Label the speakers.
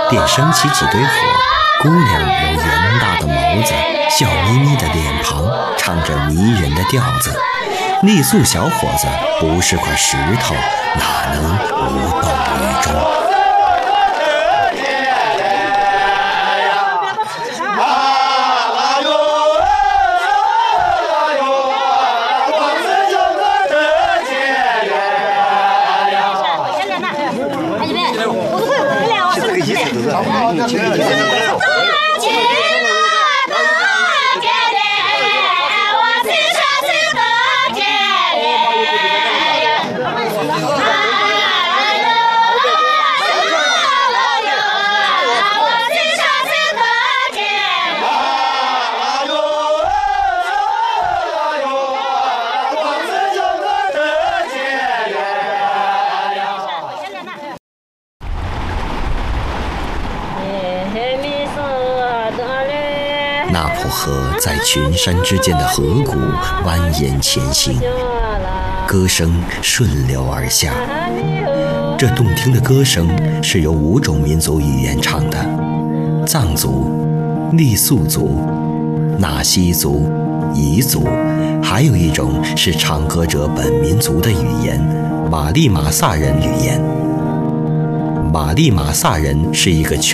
Speaker 1: 便升起几堆火。姑娘有圆大的眸子，笑眯眯的脸庞，唱着迷人的调子。傈僳小伙子不是块石头，哪能无动于衷？那浦河在群山之间的河谷蜿蜒前行，歌声顺流而下。这动听的歌声是由5种民族语言唱的：藏族、傈僳族、纳西族、彝族，还有一种是唱歌者本民族的语言——玛丽玛萨人语言。玛丽玛萨人是一个